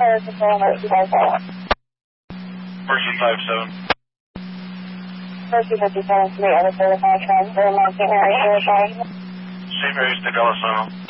Mercy 57. Mercy 57 to the other 35 transfer, St. Mary's to Golisano.